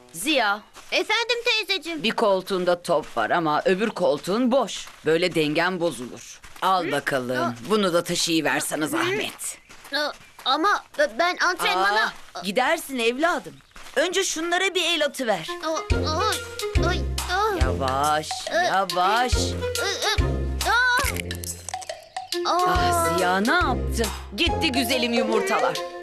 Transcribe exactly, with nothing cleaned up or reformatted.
Ziya, Efendim teyzeciğim. bir koltuğunda top var ama öbür koltuğun boş. Böyle dengen bozulur. Al bakalım. Bunu da taşıyıversene zahmet. Aa, Ama ben antrenmana... Aa, gidersin evladım. Önce şunlara bir el atıver. Aa, ay, ay, aa, Yavaş, yavaş. ı, ı, aa. Ah Aa. Ziya, ne yaptın? Gitti güzelim yumurtalar.